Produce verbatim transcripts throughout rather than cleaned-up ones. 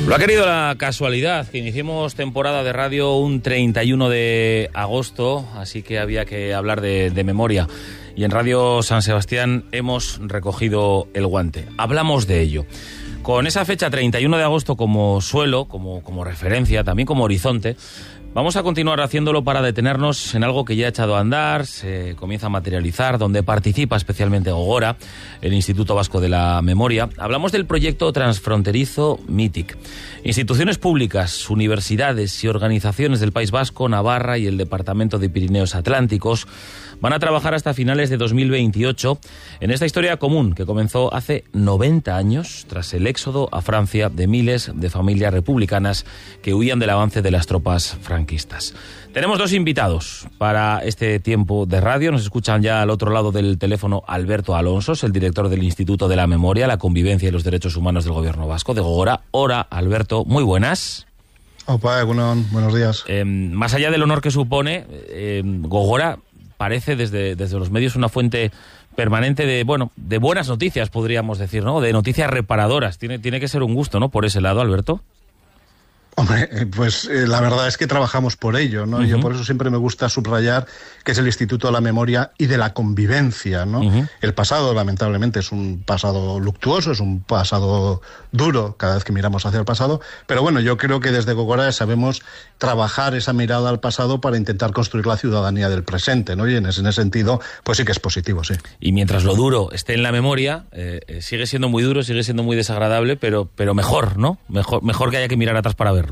Lo ha querido la casualidad, que iniciemos temporada de radio un treinta y uno de agosto, así que había que hablar de, de memoria. Y en Radio San Sebastián hemos recogido el guante. Hablamos de ello. Con esa fecha, treinta y uno de agosto, como suelo, como, como referencia, también como horizonte, vamos a continuar haciéndolo para detenernos en algo que ya ha echado a andar, se comienza a materializar, donde participa especialmente Gogora, el Instituto Vasco de la Memoria. Hablamos del proyecto transfronterizo MITIC. Instituciones públicas, universidades y organizaciones del País Vasco, Navarra y el Departamento de Pirineos Atlánticos van a trabajar hasta finales de dos mil veintiocho en esta historia común que comenzó hace noventa años tras el éxodo a Francia de miles de familias republicanas que huían del avance de las tropas franquistas. Tenemos dos invitados para este tiempo de radio. Nos escuchan ya al otro lado del teléfono Alberto Alonso, el director del Instituto de la Memoria, la Convivencia y los Derechos Humanos del Gobierno Vasco, de Gogora. Hola, Alberto, muy buenas. Opa, Egunon, buenos días. Eh, más allá del honor que supone, eh, Gogora parece desde, desde los medios una fuente permanente de, bueno, de buenas noticias, podríamos decir, ¿no? De noticias reparadoras. Tiene, tiene que ser un gusto, ¿no? Por ese lado, Alberto. Hombre, pues eh, la verdad es que trabajamos por ello, ¿no? Uh-huh. Yo por eso siempre me gusta subrayar que es el Instituto de la Memoria y de la Convivencia, ¿no? Uh-huh. El pasado, lamentablemente, es un pasado luctuoso, es un pasado duro cada vez que miramos hacia el pasado, pero bueno, yo creo que desde Gogora sabemos trabajar esa mirada al pasado para intentar construir la ciudadanía del presente, ¿no? Y en ese, en ese sentido, pues sí que es positivo, sí. Y mientras lo duro esté en la memoria, eh, sigue siendo muy duro, sigue siendo muy desagradable, pero, pero mejor, ¿no? Mejor, mejor que haya que mirar atrás para verlo.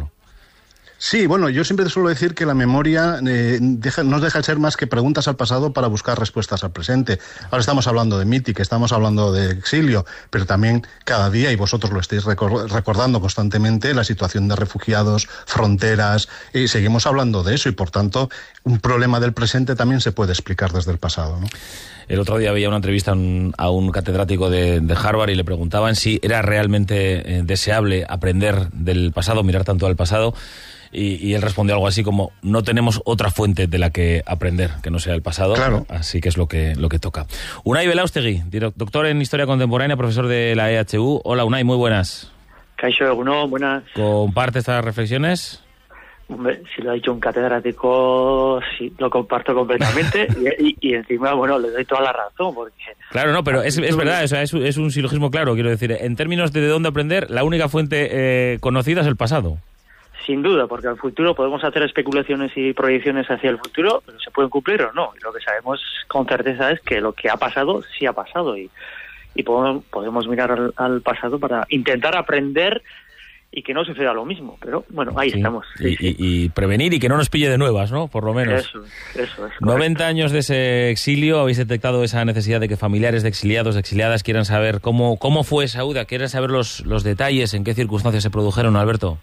Sí, bueno, yo siempre suelo decir que la memoria eh, deja, no deja de ser más que preguntas al pasado para buscar respuestas al presente. Ahora estamos hablando de MITIC, estamos hablando de exilio, pero también cada día, y vosotros lo estáis recor- recordando constantemente, la situación de refugiados, fronteras, y seguimos hablando de eso, y por tanto, un problema del presente también se puede explicar desde el pasado, ¿no? El otro día veía una entrevista a un, a un catedrático de, de Harvard y le preguntaban si era realmente eh, deseable aprender del pasado, mirar tanto al pasado. Y, y él respondió algo así como: no tenemos otra fuente de la que aprender que no sea el pasado, claro. Así que es lo que, lo que toca. Unai Belaustegui, doctor en Historia Contemporánea, profesor de la E H U. Hola, Unai, muy buenas. Kaixo, Egunon, buenas. ¿Comparte estas reflexiones? Hombre, si lo ha dicho un catedrático, sí, lo comparto completamente y, y, y encima, bueno, le doy toda la razón, porque... Claro, no, pero es, es verdad, o sea, es, es un silogismo claro, quiero decir, en términos de, de dónde aprender, la única fuente eh, conocida es el pasado. Sin duda, porque al futuro podemos hacer especulaciones y proyecciones hacia el futuro, pero se pueden cumplir o no. Y lo que sabemos con certeza es que lo que ha pasado, sí ha pasado. Y, y podemos, podemos mirar al, al pasado para intentar aprender y que no suceda lo mismo. Pero bueno, ahí sí, estamos. Sí, y, sí. Y, y prevenir y que no nos pille de nuevas, ¿no? Por lo menos. Eso, eso es. noventa años de ese exilio, habéis detectado esa necesidad de que familiares de exiliados, de exiliadas quieran saber cómo, cómo fue esa huida, quieran saber los, los detalles, en qué circunstancias se produjeron, Alberto.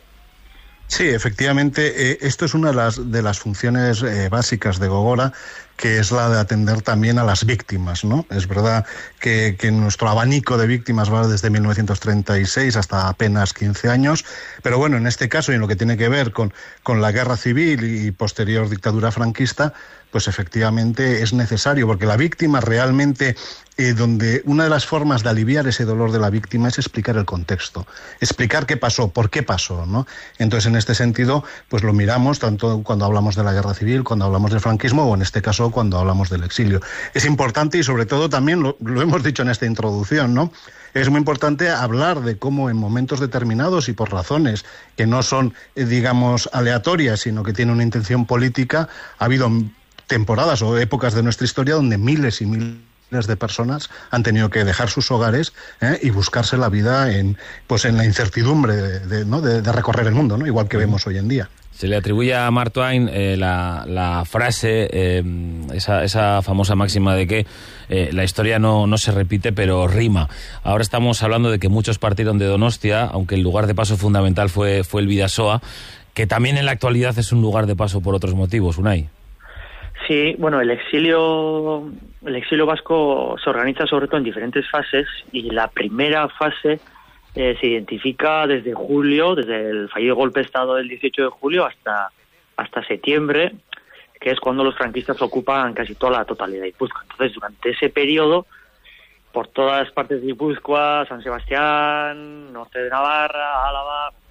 Sí, efectivamente, eh, esto es una de las, de las funciones eh, básicas de Gogora, que es la de atender también a las víctimas, ¿no? Es verdad que, que nuestro abanico de víctimas va desde mil novecientos treinta y seis hasta apenas quince años, pero bueno, en este caso y en lo que tiene que ver con, con la guerra civil y posterior dictadura franquista, pues efectivamente es necesario, porque la víctima realmente, eh, donde una de las formas de aliviar ese dolor de la víctima es explicar el contexto, explicar qué pasó, por qué pasó, ¿no? Entonces, en este sentido, pues lo miramos tanto cuando hablamos de la guerra civil, cuando hablamos del franquismo, o en este caso cuando hablamos del exilio. Es importante y sobre todo también, lo, lo hemos dicho en esta introducción, ¿no? Es muy importante hablar de cómo en momentos determinados y por razones que no son, eh, digamos, aleatorias, sino que tienen una intención política, ha habido temporadas o épocas de nuestra historia donde miles y miles de personas han tenido que dejar sus hogares ¿eh? y buscarse la vida en, pues en la incertidumbre de, de, ¿no? de, de recorrer el mundo, ¿no? Igual que vemos hoy en día. Se le atribuye a Mark Twain eh, la, la frase, eh, esa, esa famosa máxima de que eh, la historia no, no se repite, pero rima. Ahora estamos hablando de que muchos partieron de Donostia, aunque el lugar de paso fundamental fue, fue el Bidasoa, que también en la actualidad es un lugar de paso por otros motivos, Unai. Sí, bueno, el exilio, el exilio vasco se organiza sobre todo en diferentes fases y la primera fase eh, se identifica desde julio, desde el fallido golpe de Estado del dieciocho de julio hasta hasta septiembre, que es cuando los franquistas ocupan casi toda la totalidad de Guipúzcoa. Entonces, durante ese periodo, por todas partes de Guipúzcoa, San Sebastián, norte de Navarra, Álava,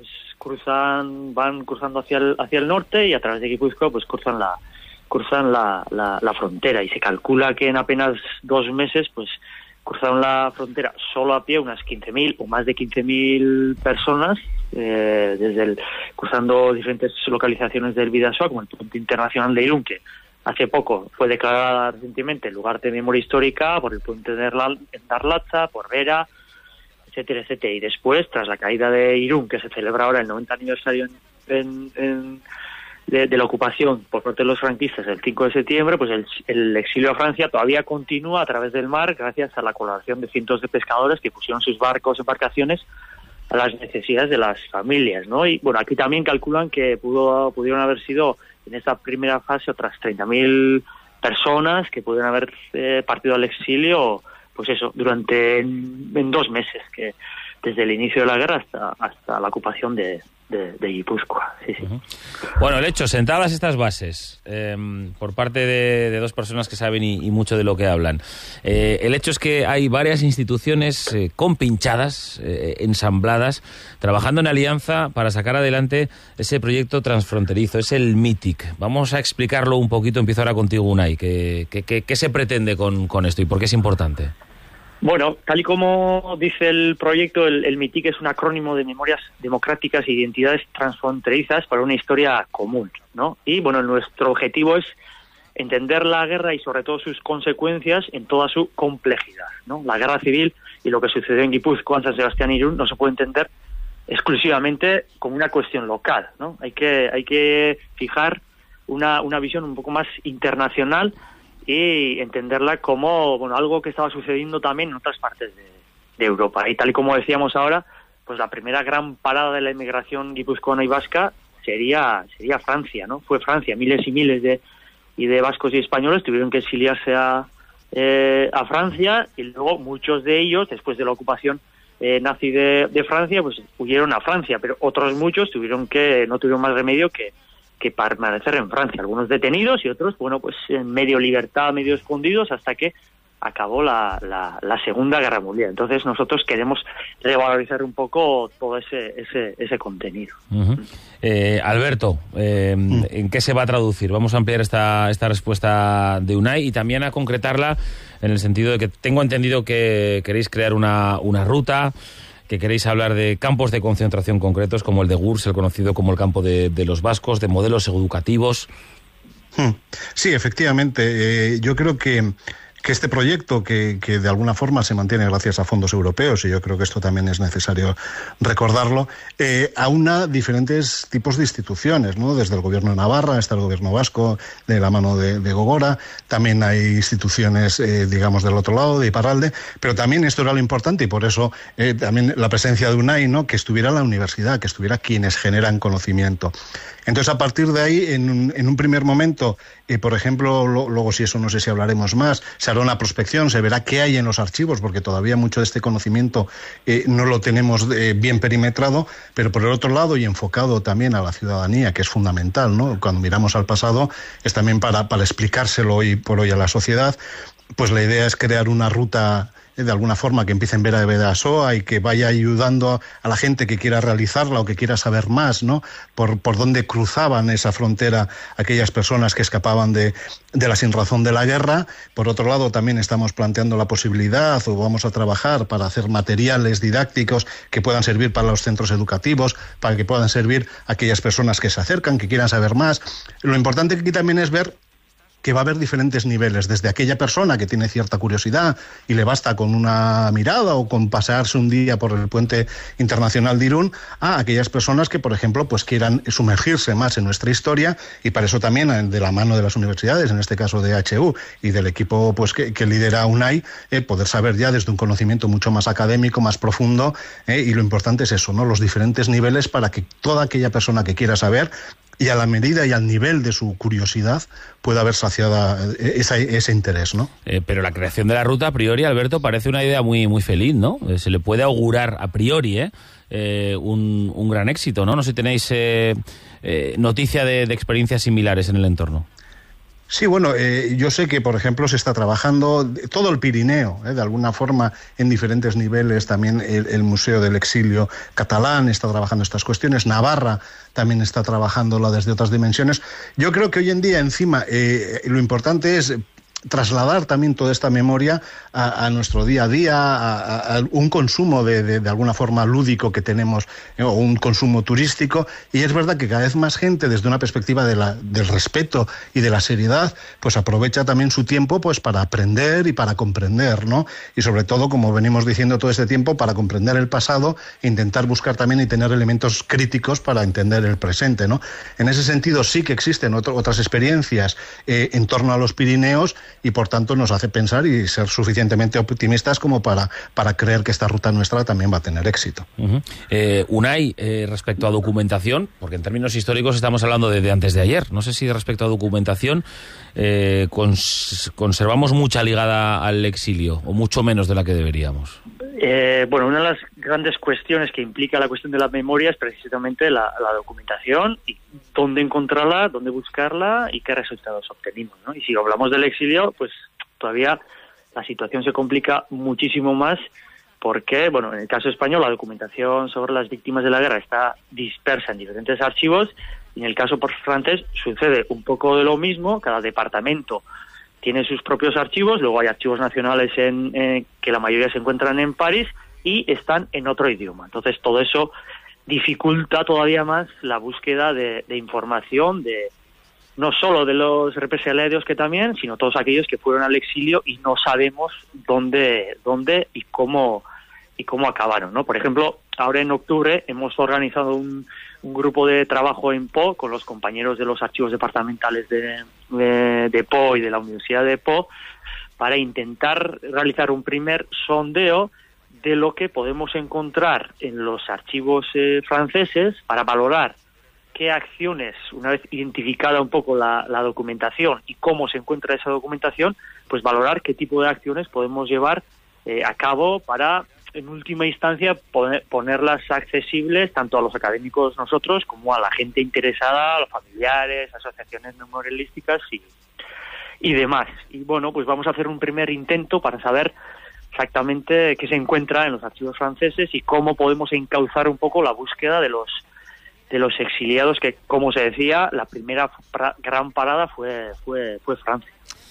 cruzan, van cruzando hacia el, hacia el norte y a través de Guipúzcoa pues cruzan la cruzan la, la, la frontera, y se calcula que en apenas dos meses pues cruzaron la frontera solo a pie unas quince mil o más de quince mil personas, eh, desde el, cruzando diferentes localizaciones del Bidasoa, como el Puente Internacional de Irún, que hace poco fue declarada recientemente lugar de memoria histórica, por el puente de Darlatza, por Vera, etcétera, etcétera. Y después, tras la caída de Irún, que se celebra ahora el noventa aniversario en, en, en De, de la ocupación por parte de los franquistas el cinco de septiembre, pues el, el exilio a Francia todavía continúa a través del mar gracias a la colaboración de cientos de pescadores que pusieron sus barcos, embarcaciones a las necesidades de las familias, ¿no? Y bueno, aquí también calculan que pudo pudieron haber sido en esta primera fase otras treinta mil personas que pudieron haber eh, partido al exilio, pues eso, durante en, en dos meses, que desde el inicio de la guerra hasta hasta la ocupación de De, de Guipúzcoa, sí, sí. Uh-huh. Bueno, el hecho, sentadas estas bases eh, por parte de, de dos personas que saben y, y mucho de lo que hablan, eh, el hecho es que hay varias instituciones eh, compinchadas, eh, ensambladas, trabajando en alianza para sacar adelante ese proyecto transfronterizo, es el MITIC. Vamos a explicarlo un poquito, empiezo ahora contigo, Unai. ¿Qué, qué, qué, qué se pretende con, con esto y por qué es importante? Bueno, tal y como dice el proyecto, el, el MITIC es un acrónimo de memorias democráticas e identidades transfronterizas para una historia común, ¿no? Y bueno, nuestro objetivo es entender la guerra y sobre todo sus consecuencias en toda su complejidad, ¿no? La guerra civil y lo que sucedió en Guipúzcoa, en San Sebastián y Irún no se puede entender exclusivamente como una cuestión local, ¿no? Hay que hay que fijar una una visión un poco más internacional y entenderla como bueno algo que estaba sucediendo también en otras partes de, de Europa. Y tal y como decíamos ahora, pues la primera gran parada de la inmigración guipuzcoana y vasca sería sería Francia, ¿no? Fue Francia, miles y miles de y de vascos y españoles tuvieron que exiliarse a eh, a Francia, y luego muchos de ellos, después de la ocupación eh, nazi de, de Francia, pues huyeron a Francia, pero otros muchos tuvieron que no tuvieron más remedio que que permanecer en Francia, algunos detenidos y otros, bueno, pues en medio libertad, medio escondidos, hasta que acabó la, la, la Segunda Guerra Mundial. Entonces nosotros queremos revalorizar un poco todo ese ese, ese contenido. Uh-huh. eh, Alberto, eh, uh-huh. ¿en qué se va a traducir? Vamos a ampliar esta, esta respuesta de Unai y también a concretarla en el sentido de que tengo entendido que queréis crear una, una ruta, que queréis hablar de campos de concentración concretos como el de Gurs, el conocido como el campo de, de los vascos, de modelos educativos. Sí, efectivamente. Eh, yo creo que que este proyecto, que, que de alguna forma se mantiene gracias a fondos europeos, y yo creo que esto también es necesario recordarlo, eh, aúna diferentes tipos de instituciones, ¿no? Desde el gobierno de Navarra hasta el gobierno vasco, de la mano de, de Gogora, también hay instituciones, eh, digamos, del otro lado, de Iparralde, pero también esto era lo importante, y por eso eh, también la presencia de Unai, ¿no? Que estuviera la universidad, que estuviera quienes generan conocimiento. Entonces, a partir de ahí, en un, en un primer momento, eh, por ejemplo, lo, luego si eso no sé si hablaremos más, se hará una prospección, se verá qué hay en los archivos, porque todavía mucho de este conocimiento eh, no lo tenemos eh, bien perimetrado, pero por el otro lado, y enfocado también a la ciudadanía, que es fundamental, ¿no? Cuando miramos al pasado, es también para, para explicárselo hoy por hoy a la sociedad, pues la idea es crear una ruta de alguna forma que empiece en Vera de Bidasoa y que vaya ayudando a la gente que quiera realizarla o que quiera saber más, ¿no? Por, por dónde cruzaban esa frontera aquellas personas que escapaban de, de la sinrazón de la guerra. Por otro lado, también estamos planteando la posibilidad, o vamos a trabajar para hacer materiales didácticos que puedan servir para los centros educativos, para que puedan servir a aquellas personas que se acercan, que quieran saber más. Lo importante aquí también es ver que va a haber diferentes niveles, desde aquella persona que tiene cierta curiosidad y le basta con una mirada o con pasearse un día por el puente internacional de Irún, a aquellas personas que, por ejemplo, pues quieran sumergirse más en nuestra historia, y para eso también, de la mano de las universidades, en este caso de H U y del equipo pues que, que lidera UNAI, eh, poder saber ya desde un conocimiento mucho más académico, más profundo, eh, y lo importante es eso, ¿no? Los diferentes niveles para que toda aquella persona que quiera saber, y a la medida y al nivel de su curiosidad, pueda haber saciada esa, ese interés, ¿no? Eh, pero la creación de la ruta, a priori, Alberto, parece una idea muy, muy feliz, ¿no? Eh, se le puede augurar, a priori, ¿eh? Eh, un, un gran éxito, ¿no? No sé si tenéis eh, eh, noticia de, de experiencias similares en el entorno. Sí, bueno, eh, yo sé que, por ejemplo, se está trabajando todo el Pirineo, eh, de alguna forma, en diferentes niveles. También el, el Museo del Exilio catalán está trabajando estas cuestiones. Navarra también está trabajándolo desde otras dimensiones. Yo creo que hoy en día, encima, eh, lo importante es trasladar también toda esta memoria a, a nuestro día a día, a, a un consumo de, de, de alguna forma lúdico que tenemos, eh, o un consumo turístico, y es verdad que cada vez más gente, desde una perspectiva de la, del respeto y de la seriedad, pues aprovecha también su tiempo pues para aprender y para comprender, ¿no? Y sobre todo, como venimos diciendo todo este tiempo, para comprender el pasado, intentar buscar también y tener elementos críticos para entender el presente, ¿no? En ese sentido sí que existen otro, otras experiencias eh, en torno a los Pirineos, y por tanto nos hace pensar y ser suficientemente optimistas como para, para creer que esta ruta nuestra también va a tener éxito. Uh-huh. eh, Unai, eh, respecto a documentación, porque en términos históricos estamos hablando de, de antes de ayer, no sé si respecto a documentación eh, cons- conservamos mucha ligada al exilio, o mucho menos de la que deberíamos. Eh, bueno, una de las grandes cuestiones que implica la cuestión de la memoria es precisamente la, la documentación y dónde encontrarla, dónde buscarla y qué resultados obtenimos, ¿no? Y si hablamos del exilio, pues todavía la situación se complica muchísimo más porque, bueno, en el caso español la documentación sobre las víctimas de la guerra está dispersa en diferentes archivos, y en el caso por francés sucede un poco de lo mismo. Cada departamento tiene sus propios archivos, luego hay archivos nacionales en eh, que la mayoría se encuentran en París y están en otro idioma. Entonces todo eso dificulta todavía más la búsqueda de, de información, de no solo de los represaliados que también, sino todos aquellos que fueron al exilio y no sabemos dónde, dónde y cómo y cómo acabaron, ¿no? Por ejemplo, ahora en octubre hemos organizado un, un grupo de trabajo en Po con los compañeros de los archivos departamentales de, de, de Po y de la Universidad de Po para intentar realizar un primer sondeo de lo que podemos encontrar en los archivos eh, franceses para valorar qué acciones, una vez identificada un poco la, la documentación y cómo se encuentra esa documentación, pues valorar qué tipo de acciones podemos llevar eh, a cabo para, en última instancia, poner, ponerlas accesibles tanto a los académicos nosotros como a la gente interesada, a los familiares, asociaciones memorialísticas y, y demás. Y bueno, pues vamos a hacer un primer intento para saber exactamente qué se encuentra en los archivos franceses y cómo podemos encauzar un poco la búsqueda de los de los exiliados, que, como se decía, la primera pra- gran parada fue fue fue Francia.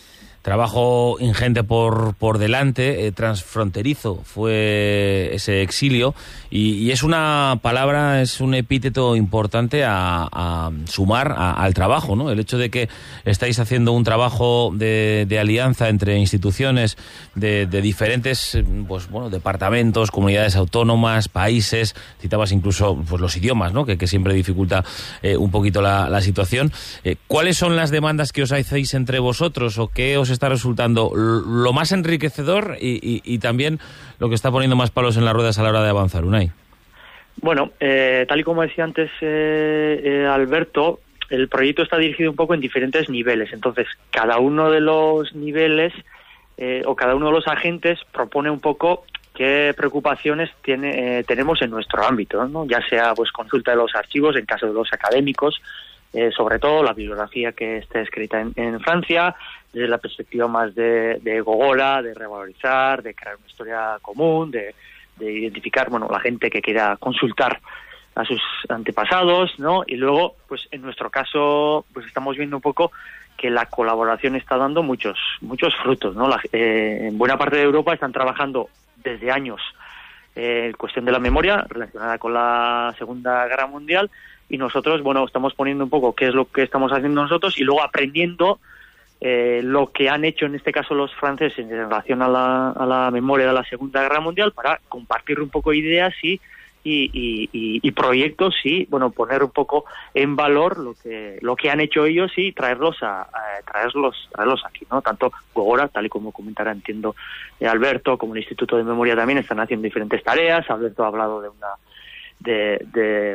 Trabajo ingente por, por delante, eh, transfronterizo fue ese exilio, y, y es una palabra, es un epíteto importante a, a sumar a, al trabajo, ¿no? El hecho de que estáis haciendo un trabajo de, de alianza entre instituciones de, de diferentes, pues bueno, departamentos, comunidades autónomas, países, citabas incluso pues los idiomas, ¿no? Que, que siempre dificulta eh, un poquito la, la situación. Eh, ¿Cuáles son las demandas que os hacéis entre vosotros, o qué os está resultando lo más enriquecedor y, y, y también lo que está poniendo más palos en las ruedas a la hora de avanzar, Unai? Bueno, eh, tal y como decía antes eh, eh, Alberto, el proyecto está dirigido un poco en diferentes niveles. Entonces, cada uno de los niveles eh, o cada uno de los agentes propone un poco qué preocupaciones tiene, eh, tenemos en nuestro ámbito, ¿no? Ya sea pues consulta de los archivos en caso de los académicos, Eh, sobre todo la bibliografía que está escrita en, en Francia, desde la perspectiva más de, de Gogora, de revalorizar, de crear una historia común, de, de identificar, bueno, la gente que quiera consultar a sus antepasados, ¿no? Y luego, pues en nuestro caso, pues estamos viendo un poco que la colaboración está dando muchos muchos frutos, ¿no? La, eh, en buena parte de Europa están trabajando desde años en eh, cuestión de la memoria relacionada con la Segunda Guerra Mundial. Y nosotros, bueno, estamos poniendo un poco qué es lo que estamos haciendo nosotros y luego aprendiendo eh, lo que han hecho en este caso los franceses en relación a la, a la memoria de la Segunda Guerra Mundial, para compartir un poco ideas y, y, y, y, y proyectos y, bueno, poner un poco en valor lo que lo que han hecho ellos y traerlos a, a traerlos traerlos aquí, ¿no? Tanto Gogora, tal y como comentará, entiendo, eh, Alberto, como el Instituto de Memoria también están haciendo diferentes tareas. Alberto ha hablado de una De, de,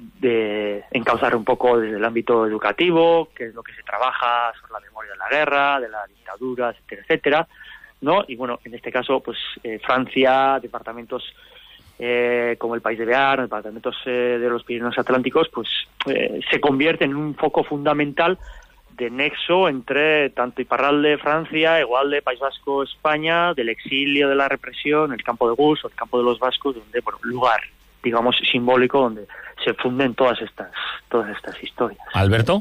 de encauzar un poco desde el ámbito educativo, qué es lo que se trabaja sobre la memoria de la guerra, de la dictadura, etcétera, etcétera, ¿no? Y bueno, en este caso, pues eh, Francia, departamentos eh, como el País de Bearn, departamentos eh, de los Pirineos Atlánticos, pues eh, se convierten en un foco fundamental de nexo entre tanto Iparralde, Francia, Hegoalde, País Vasco, España, del exilio, de la represión, el campo de Gus o el campo de los vascos, donde, bueno, lugar, digamos, simbólico donde se funden todas estas, todas estas historias. Alberto.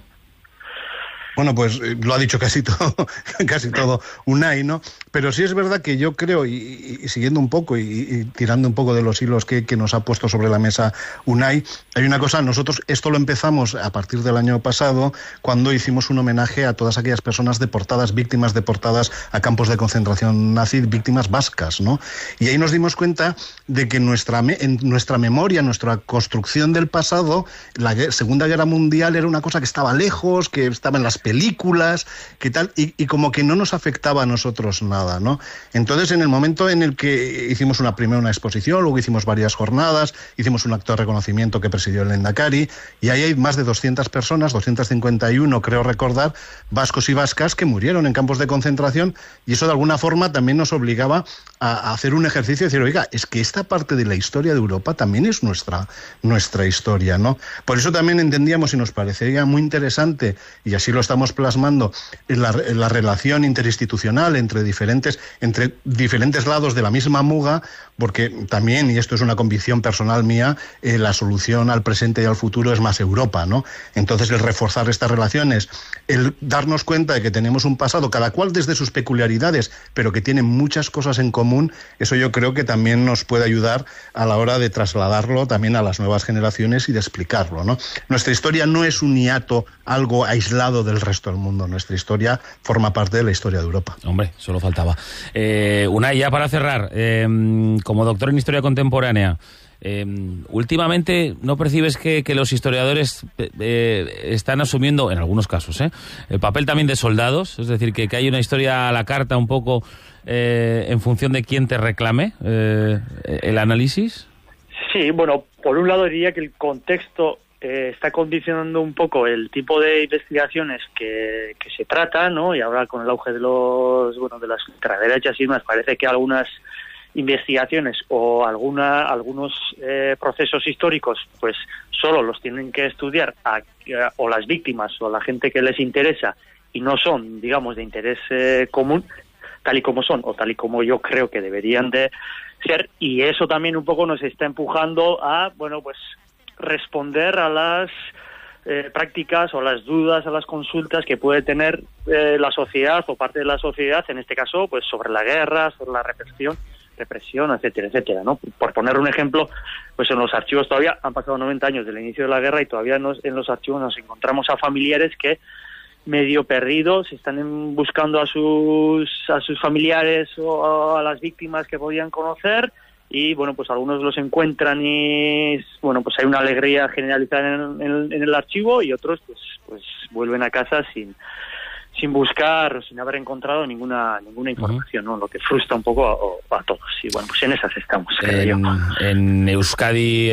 Bueno, pues lo ha dicho casi todo, casi todo Unai, ¿no? Pero sí es verdad que yo creo, y, y siguiendo un poco y, y tirando un poco de los hilos que, que nos ha puesto sobre la mesa Unai, hay una cosa, nosotros esto lo empezamos a partir del año pasado, cuando hicimos un homenaje a todas aquellas personas deportadas, víctimas deportadas a campos de concentración nazi, víctimas vascas, ¿no? Y ahí nos dimos cuenta de que nuestra, en nuestra memoria, nuestra construcción del pasado, la Segunda Guerra Mundial era una cosa que estaba lejos, que estaba en las películas, que tal, y, y como que no nos afectaba a nosotros nada, ¿no? Entonces, en el momento en el que hicimos una primera una exposición, luego hicimos varias jornadas, hicimos un acto de reconocimiento que presidió el Lehendakari, y ahí hay más de doscientas personas, doscientas cincuenta y uno, creo recordar, vascos y vascas que murieron en campos de concentración, y eso de alguna forma también nos obligaba a, a hacer un ejercicio y decir, oiga, es que esta parte de la historia de Europa también es nuestra, nuestra historia, ¿no? Por eso también entendíamos y nos parecería muy interesante, y así lo estamos estamos plasmando en la, en la relación interinstitucional entre diferentes, entre diferentes lados de la misma muga, porque también, y esto es una convicción personal mía, eh, la solución al presente y al futuro es más Europa, ¿no? Entonces, el reforzar estas relaciones, el darnos cuenta de que tenemos un pasado, cada cual desde sus peculiaridades, pero que tienen muchas cosas en común, eso yo creo que también nos puede ayudar a la hora de trasladarlo también a las nuevas generaciones y de explicarlo, ¿no? Nuestra historia no es un hiato, algo aislado del resto del mundo. Nuestra historia forma parte de la historia de Europa. Hombre, solo faltaba. Eh, Unai, ya para cerrar, eh, como doctor en historia contemporánea, eh, últimamente ¿no percibes que, que los historiadores eh, están asumiendo, en algunos casos, eh, el papel también de soldados? Es decir, que, que hay una historia a la carta un poco eh, en función de quién te reclame eh, el análisis. Sí, bueno, por un lado diría que el contexto eh, está condicionando un poco el tipo de investigaciones que, que se trata, ¿no? Y ahora con el auge de los, bueno, de las ultraderechas y más, parece que algunas investigaciones o alguna algunos eh, procesos históricos, pues solo los tienen que estudiar a, a, o las víctimas o la gente que les interesa y no son, digamos, de interés eh, común, tal y como son o tal y como yo creo que deberían de ser, y eso también un poco nos está empujando a, bueno, pues responder a las eh, prácticas o a las dudas, a las consultas que puede tener eh, la sociedad o parte de la sociedad, en este caso, pues sobre la guerra, sobre la represión, represión, etcétera, etcétera, ¿no? Por poner un ejemplo, pues en los archivos todavía han pasado noventa años del inicio de la guerra y todavía nos, en los archivos nos encontramos a familiares que medio perdidos, están en, buscando a sus a sus familiares o a las víctimas que podían conocer, y bueno, pues algunos los encuentran y bueno, pues hay una alegría generalizada en, en, en el archivo, y otros pues pues vuelven a casa sin sin buscar, sin haber encontrado ninguna ninguna información, ¿no? Lo que frustra un poco a, a todos. Y bueno, pues en esas estamos, creo en, yo. En Euskadi,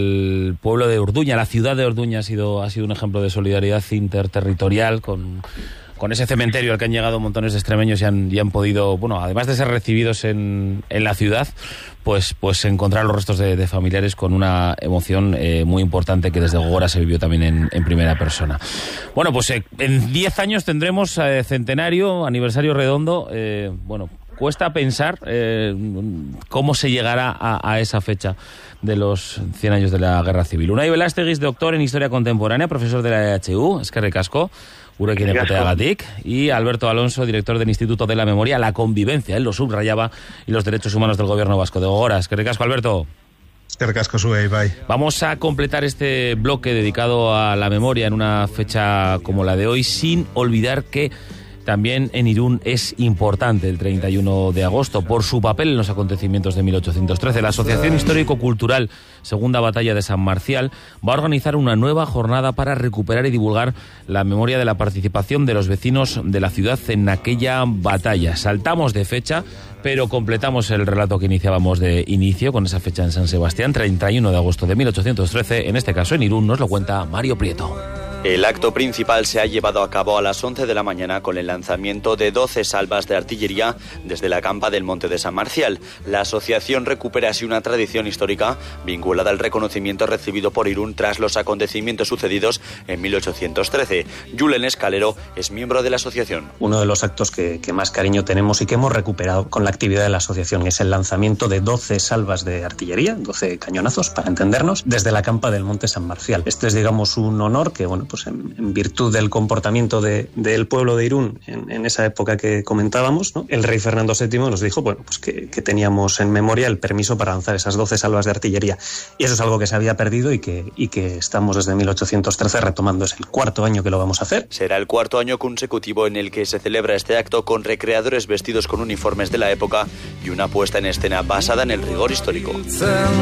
el pueblo de Orduña, la ciudad de Orduña ha sido ha sido un ejemplo de solidaridad interterritorial con con ese cementerio al que han llegado montones de extremeños y han, y han podido, bueno, además de ser recibidos en, en la ciudad, pues pues encontrar los restos de, de familiares con una emoción eh, muy importante que desde Gogora se vivió también en, en primera persona. Bueno, pues eh, en diez años tendremos eh, centenario, aniversario redondo. Eh, bueno, cuesta pensar eh, cómo se llegará a, a esa fecha de los cien años de la Guerra Civil. Unai Belastegui, doctor en Historia Contemporánea, profesor de la E H U, eskerrik asko, gurekin egoteagatik, y Alberto Alonso, director del Instituto de la Memoria, la Convivencia, él lo subrayaba, y los Derechos Humanos del Gobierno Vasco de Gogora. Eskerrik asko, Alberto. Eskerrik asko zuei, bai. Vamos a completar este bloque dedicado a la memoria en una fecha como la de hoy, sin olvidar que también en Irún es importante el treinta y uno de agosto por su papel en los acontecimientos de mil ochocientos trece. La Asociación Histórico-Cultural Segunda Batalla de San Marcial va a organizar una nueva jornada para recuperar y divulgar la memoria de la participación de los vecinos de la ciudad en aquella batalla. Saltamos de fecha, pero completamos el relato que iniciábamos de inicio con esa fecha en San Sebastián, treinta y uno de agosto de mil ochocientos trece, en este caso en Irún. Nos lo cuenta Mario Prieto. El acto principal se ha llevado a cabo a las once de la mañana con el lanzamiento de doce salvas de artillería desde la campa del Monte de San Marcial. La asociación recupera así una tradición histórica vinculada al reconocimiento recibido por Irún tras los acontecimientos sucedidos en mil ochocientos trece. Julen Escalero es miembro de la asociación. Uno de los actos que, que más cariño tenemos y que hemos recuperado con la actividad de la asociación es el lanzamiento de doce salvas de artillería, doce cañonazos para entendernos, desde la campa del Monte San Marcial. Este es, digamos, un honor que, bueno, pues en, en virtud del comportamiento de, del pueblo de Irún en, en esa época que comentábamos, ¿no? El rey Fernando séptimo nos dijo, bueno, pues que, que teníamos en memoria el permiso para lanzar esas doce salvas de artillería. Y eso es algo que se había perdido y que, y que estamos desde mil ochocientos trece retomando. Es el cuarto año que lo vamos a hacer. Será el cuarto año consecutivo en el que se celebra este acto con recreadores vestidos con uniformes de la época y una puesta en escena basada en el rigor histórico.